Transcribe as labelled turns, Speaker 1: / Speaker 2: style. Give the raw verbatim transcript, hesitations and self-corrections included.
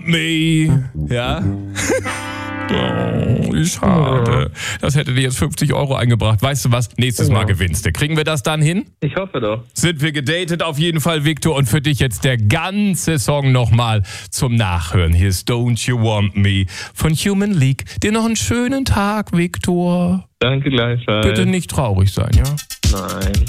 Speaker 1: me. Ja? Oh, wie schade. Das hätte dir jetzt fünfzig Euro eingebracht. Weißt du was? Nächstes Mal gewinnst du. Kriegen wir das dann hin?
Speaker 2: Ich hoffe doch.
Speaker 1: Sind wir gedatet auf jeden Fall, Victor. Und für dich jetzt der ganze Song nochmal zum Nachhören. Hier ist Don't You Want Me von Human League. Dir noch einen schönen Tag, Victor.
Speaker 2: Danke gleichfalls.
Speaker 1: Bitte nicht traurig sein, ja?
Speaker 2: Nein.